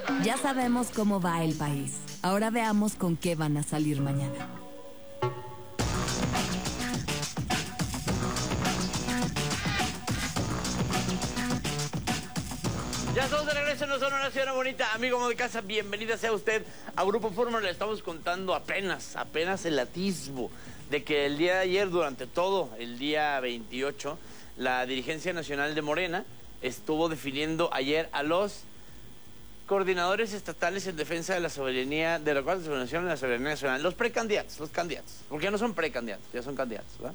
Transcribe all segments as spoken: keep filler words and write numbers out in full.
Ya sabemos cómo va el país. Ahora veamos con qué van a salir mañana. Ya estamos de regreso en Zona Una Ciudad Bonita. Amigo amo de casa, bienvenida sea usted a Grupo Fórmula. Le estamos contando apenas, apenas el atisbo de que el día de ayer, durante todo el día veintiocho, la dirigencia nacional de Morena estuvo definiendo ayer a los coordinadores estatales en defensa de la soberanía, de la cuarta transformación de la soberanía nacional, los precandidatos, los candidatos, porque ya no son precandidatos, ya son candidatos, ¿verdad?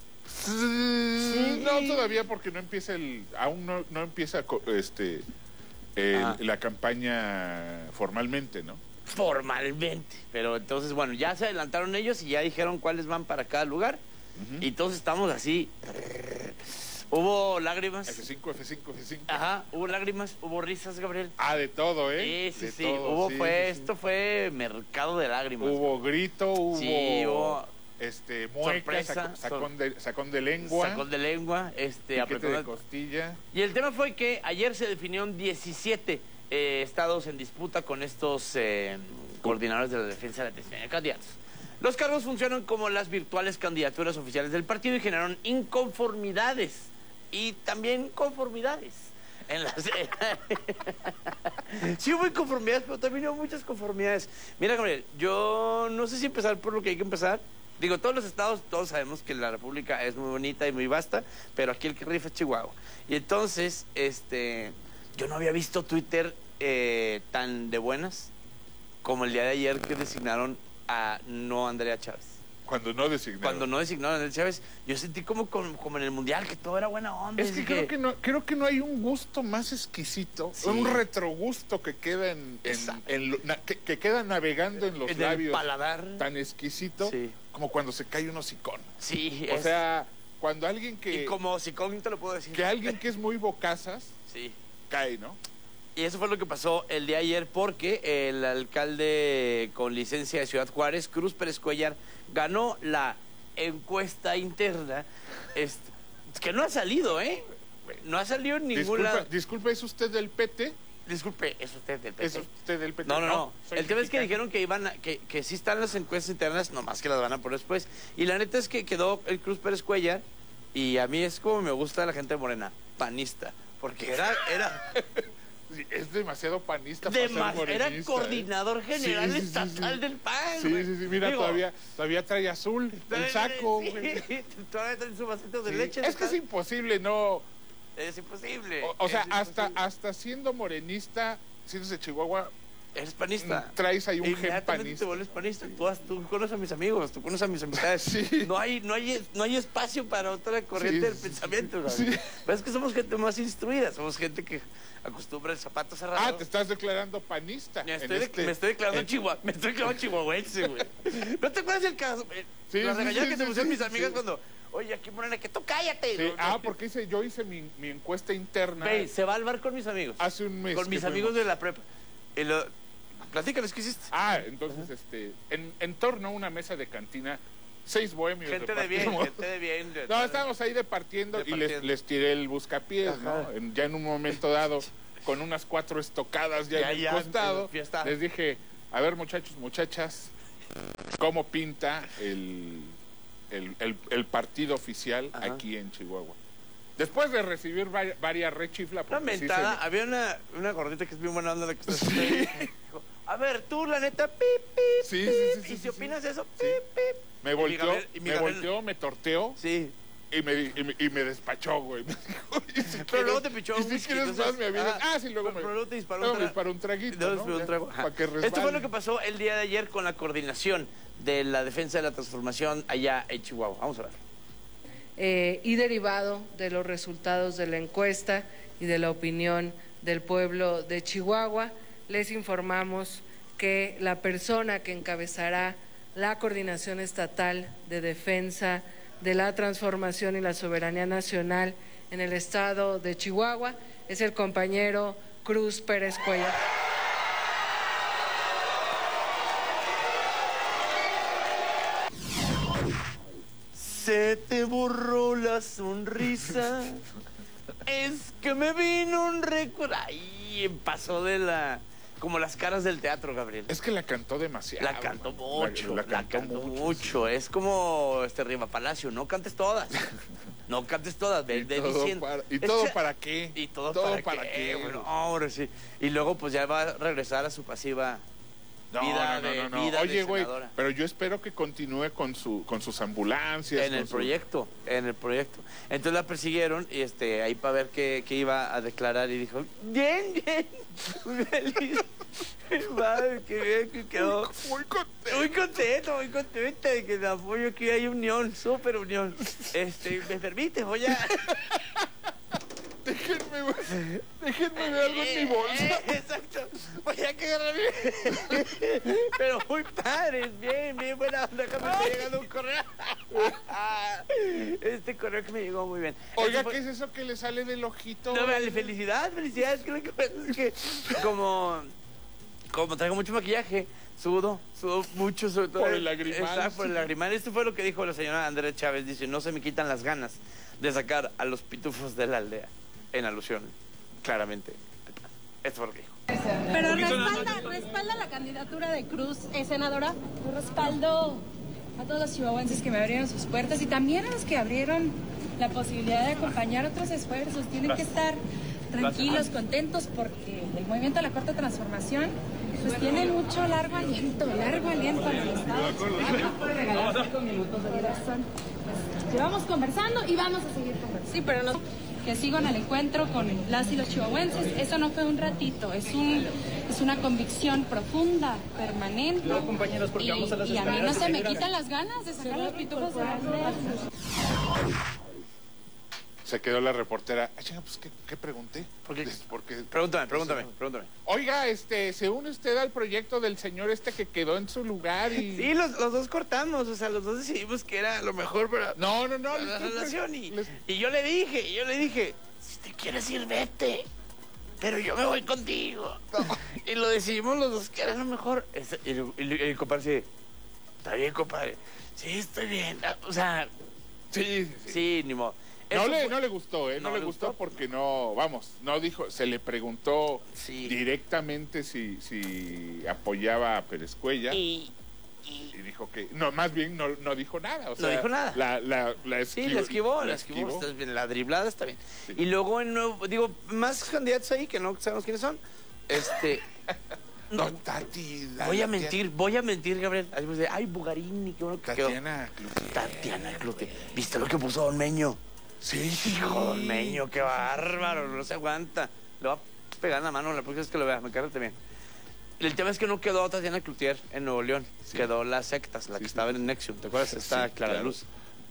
Sí. No, todavía porque no empieza el, aún no, no empieza este el, la campaña formalmente, ¿no? Formalmente, pero entonces, bueno, ya se adelantaron ellos y ya dijeron cuáles van para cada lugar, uh-huh. Y entonces estamos así. Hubo lágrimas. F cinco, F cinco, F cinco. Ajá, hubo lágrimas, hubo risas, Gabriel. Ah, de todo, ¿eh? Sí, sí, de sí. Todo. Hubo, sí, fue, sí, esto fue mercado de lágrimas. Hubo grito, hubo... Sí, hubo... Este, mueca, sorpresa, saco, sacón, de, sacón de lengua. Sacón de lengua, este... Piquete de costilla. Y el tema fue que ayer se definieron diecisiete eh, estados en disputa con estos eh, coordinadores de la defensa de la atención de candidatos. Los cargos funcionan como las virtuales candidaturas oficiales del partido y generaron inconformidades. Y también conformidades. En las... sí hubo inconformidades, pero también hubo muchas conformidades. Mira, Gabriel, yo no sé si empezar por lo que hay que empezar. Digo, todos los estados, todos sabemos que la República es muy bonita y muy vasta, pero aquí el que rifa es Chihuahua. Y entonces, este, yo no había visto Twitter eh, tan de buenas como el día de ayer que designaron a no Andrea Chávez. Cuando no designaron. Cuando no designaron a Andrea Chávez, yo sentí como, como, como en el Mundial, que todo era buena onda. Es que creo que, no, creo que no hay un gusto más exquisito, sí. Un retrogusto que queda en, en, en na, que, que queda navegando en los en labios. El paladar. Tan exquisito, sí. Como cuando se cae un hocicón. Sí. O es... sea, cuando alguien que... Y como hocicón te lo puedo decir. Que alguien que es muy bocazas, sí. Cae, ¿no? Y eso fue lo que pasó el día de ayer porque el alcalde con licencia de Ciudad Juárez, Cruz Pérez Cuellar, ganó la encuesta interna, este, que no ha salido, ¿eh? No ha salido en ningún lado. Disculpe, ¿es usted del P T? Disculpe, ¿es usted del P T? ¿Es usted del P T? No, no, no. no. El tema mexicano. es que dijeron que iban a, que, que sí están las encuestas internas, nomás que las van a poner después. Y la neta es que quedó el Cruz Pérez Cuellar, y a mí es como me gusta la gente de Morena, panista, porque era... era es demasiado panista para Demas, ser morenista. Era coordinador ¿eh? general sí, sí, estatal sí, sí. del P A N. Sí, sí, sí, mira, Digo, todavía, todavía trae azul el saco. Sí, todavía trae su vasito de sí. leche. Es que es imposible, no... Es imposible. O, o sea, es hasta, imposible. hasta siendo morenista, siendo de Chihuahua... Eres panista. Traes ahí un gen panista. Te vuelves panista. Tú, tú conoces a mis amigos, tú conoces a mis amistades. Sí. No hay, no hay, no hay espacio para otra corriente sí, del pensamiento. Sí. Pero es que somos gente más instruida, somos gente que acostumbra el zapato cerrado. Ah, te estás declarando panista. Me estoy, este, me estoy declarando en... chihuahua, me estoy declarando chihuahuense, güey. ¿No te acuerdas del caso? Sí, la sí, regañada sí, que te sí, pusieron sí, mis amigas sí. cuando, oye, aquí Morena, que tú cállate. Sí. No, Ah, no. porque hice, yo hice mi, mi encuesta interna. Ve, se va al bar con mis amigos. Hace un mes. Con mis fuimos. amigos de la prepa. Y lo, platícales, ¿qué hiciste? Ah, entonces, uh-huh. este, en, en torno a una mesa de cantina, seis bohemios. Gente de bien, gente de bien. De, no, estábamos ahí departiendo, departiendo. y les, les tiré el buscapiés, ¿no? En, ya en un momento dado, con unas cuatro estocadas ya, ya en el costado, les dije, a ver, muchachos, muchachas, ¿cómo pinta el, el, el, el partido oficial Ajá. aquí en Chihuahua? Después de recibir varias, varias rechiflas... Una mentada, sí se... había una, una gordita que es bien buena onda de que estás... Sí. A ver, tú, la neta, pip, pip, sí, pip, sí, sí, y sí, si sí, opinas sí. eso, sí. pip, pip. Me volteó, Gabriel, me Gabriel... volteó, me torteó. Sí. Y me, y, me, y me despachó, güey. Me dijo, si pero quieres, luego te pichó un whisky. Y si quieres más, me avisas. Ah, ah, sí, luego pero, me... Pero luego te disparó, luego un, me disparó un traguito, ¿no? Un trago. Para que resbale. Esto fue lo que pasó el día de ayer con la coordinación de la defensa de la transformación allá en Chihuahua. Vamos a ver. Eh, y derivado de los resultados de la encuesta y de la opinión del pueblo de Chihuahua, les informamos que la persona que encabezará la Coordinación Estatal de Defensa de la Transformación y la Soberanía Nacional en el estado de Chihuahua es el compañero Cruz Pérez Cuellar. Se te borró la sonrisa, es que me vino un recuerdo. Ay, pasó de la como las caras del teatro, Gabriel. Es que la cantó demasiado. La cantó man. mucho, la, la, cantó, la cantó mucho. mucho. Sí. Es como este Riva Palacio, no cantes todas. No cantes todas, ve, ¿Y, ve todo diciendo. para, ¿Y todo es, para qué? ¿Y todo, todo para, para qué? qué? Bueno, ahora sí. Y luego pues ya va a regresar a su pasiva no, vida no, no, de no, no. vida Oye, güey, senadora. Pero yo espero que continúe con su con sus ambulancias. En el su... proyecto, en el proyecto. Entonces la persiguieron y este ahí para ver qué, qué iba a declarar y dijo, bien, bien, muy feliz. Madre, qué bien que quedó. Muy contento. Muy contento, muy contenta de que de apoyo aquí hay unión, súper unión. Este, ¿me permite? Voy a... Déjenme, déjenme ver algo en mi bolsa. Eh, exacto. Voy a quedar bien. Pero muy padre, bien, bien buena onda. Acá me está llegando un correo. Este correo que me llegó muy bien. Oiga, fue... ¿qué es eso que le sale del ojito? No, vale, felicidad, felicidad. Es que lo que pasa es que como, como traigo mucho maquillaje, sudo, sudo mucho. Sobre todo, por el lagrimal. Exacto, por el lagrimal. Esto fue lo que dijo la señora Andrea Chávez. Dice, no se me quitan las ganas de sacar a los pitufos de la aldea. En alusión, claramente. Esto fue lo que dijo. Pero respalda, respalda la candidatura de Cruz, eh, senadora. Yo respaldo a todos los chihuahuenses que me abrieron sus puertas y también a los que abrieron la posibilidad de acompañar otros esfuerzos. Tienen que estar tranquilos, contentos, porque el movimiento de la Cuarta Transformación pues tiene mucho largo aliento, largo aliento en el Estado. Por regalar cinco minutos de dirección. Pues, llevamos conversando y vamos a seguir conversando. Sí, pero no... que sigo en el encuentro con las y los chihuahuenses. Eso no fue un ratito, es un es una convicción profunda, permanente. No, compañeros, porque y, vamos a las y a mí no se me señora. quitan las ganas de sacar los pitufos de la aldea. Se quedó la reportera. Ay, chinga, pues, ¿qué, qué pregunté? ¿Por qué? Porque, pregúntame, pregúntame, pregúntame. Oiga, este, ¿se une usted al proyecto del señor este que quedó en su lugar y...? Sí, los, los dos cortamos, o sea, los dos decidimos que era lo mejor para, no, no, no, para la relación. Y, les... y yo le dije, y yo le dije, si te quieres ir, vete, pero yo me voy contigo. No. Y lo decidimos los dos que era lo mejor. Y el, el, el compadre dice, está bien, compadre. Sí, estoy bien. O sea, sí, sí, sí ni modo. No le, fue... no le gustó, ¿eh? No, no le gustó, gustó porque no, vamos, no dijo, se le preguntó sí. directamente si, si apoyaba a Pérez Cuellar y, y... y dijo que, no, más bien no, no dijo nada. O sea, no dijo nada. La, la, la esquivó. Sí, la esquivó, la esquivó, esquivó. Está bien, la driblada está bien. Sí. Y luego, en nuevo, digo, más candidatos ahí que no sabemos quiénes son. Este... No, Tati. Voy a mentir, voy a mentir, Gabriel. Ay, Bugarini, qué bueno que Tatiana Cloutier. Tatiana Cloutier. ¿Viste lo que puso Don Meño? Sí, hijo, Don Meño, qué bárbaro, no se aguanta. Le va a pegar en la mano la próxima vez que lo vea, me cárgate bien. El tema es que no quedó Tatiana Cloutier en Nuevo León, sí. Quedó las sectas, la sí, que sí. estaba en Nexium, ¿te acuerdas? Está sí, Clara claro. Luz.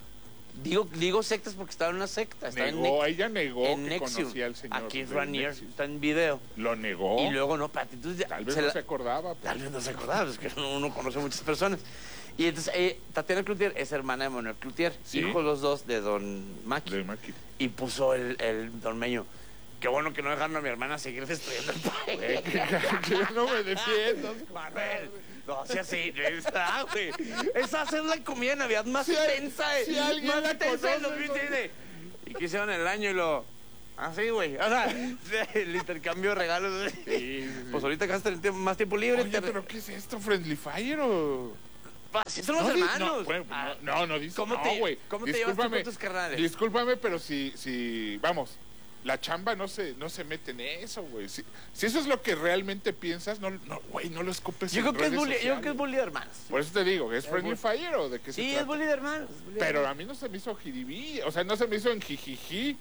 Digo, digo sectas porque estaba en una secta. Estaba negó, en ella negó en que Nexium. Conocía al señor. Aquí Ranier está en video. Lo negó. Y luego no, Pati. Entonces, tal vez se no la... se acordaba. Pues. Tal vez no se acordaba, es que uno conoce a muchas personas. Y entonces, eh, Tatiana Cloutier es hermana de Manuel Cloutier, ¿sí? Hijos los dos de Don Maki. De Maki. Y puso el, el Don Meño. Qué bueno que no dejaron a mi hermana seguir destruyendo el país. Que yo no me defiendo. Manuel, no sea así. Esa, güey. Esa es la comida de Navidad más si tensa. Hay, si alguien más tensa de los dice. Y que hicieron el año y lo... Ah, sí, güey. O sea, el intercambio de regalos. Sí, sí. Pues ahorita que vas a tener más tiempo libre. Oye, te... ¿pero qué es esto? ¿Friendly Fire o...? Si son los no, hermanos. No, bueno, ah, no, no, no dice. ¿Cómo no, te, güey. ¿cómo te llevas tú con tus carnales? Discúlpame, pero si, si, vamos, la chamba no se, no se mete en eso, güey. Si, si eso es lo que realmente piensas, no, no, güey, no lo escupes yo en creo que redes es bully, sociales. Yo creo que es bully de hermanos. Por eso te digo, ¿es Friendly Fire o de qué se sí, trata? Sí, es bully de hermanos. Bully de pero hermanos. A mí no se me hizo jiribí, o sea, no se me hizo en jijiji.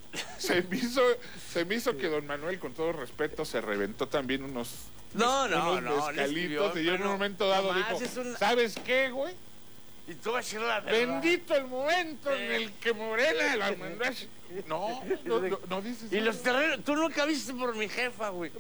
Se me hizo, se me hizo que don Manuel, con todo respeto, se reventó también unos... No, no, unos no. Mezcalitos, y yo en un momento dado dijo, una... ¿sabes qué, güey? Y tú vas a decir la verdad. Bendito el momento eh. en el que Morena la mandó a... No, no, no, no dices. Y eso. Los terrenos, tú nunca viste por mi jefa, güey.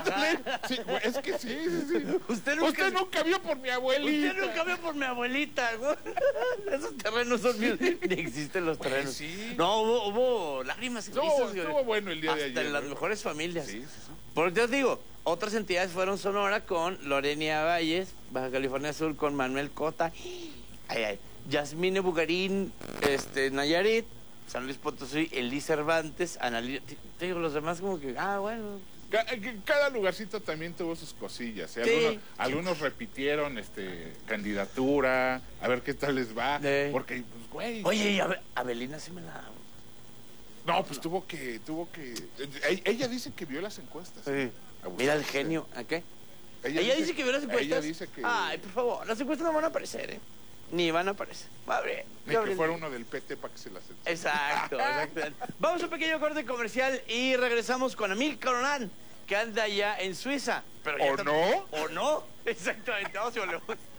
Sí, güey, es que sí, sí, sí. Usted nunca, Usted nunca vio por mi abuelita. Usted nunca vio por mi abuelita, güey. Esos terrenos son míos. Ni existen los terrenos. Pues sí. No, hubo, hubo lágrimas y risas, no, estuvo bueno el día hasta de ayer. Hasta en las mejores familias. Sí, sí, sí. Porque te digo, otras entidades fueron Sonora con Lorena Valles, Baja California Sur con Manuel Cota. Ay, ay. Yasmine Bugarín, este, Nayarit, San Luis Potosí, Elí Cervantes, Analí... Te digo, los demás como que, ah, bueno, Cada lugarcito también tuvo sus cosillas. ¿eh? Algunos, sí. algunos repitieron este candidatura, a ver qué tal les va. Sí. Porque, pues, güey. Oye, y Abelina sí me la. No, pues no. tuvo que, tuvo que. Ella dice que vio las encuestas. Sí. ¿eh? Mira el genio, ¿a qué? Ella, ella dice, dice que vio las encuestas. Ella dice que. Ay, por favor, las encuestas no van a aparecer, ¿eh? Ni van a aparecer. Va a ver. Ni que fuera uno del P T para que se las eche. Exacto, exacto. Vamos a un pequeño corte comercial y regresamos con Amílcar Coronán, que anda allá en Suiza. Pero ¿O no? ¿O no? Exactamente. Vamos y volvemos.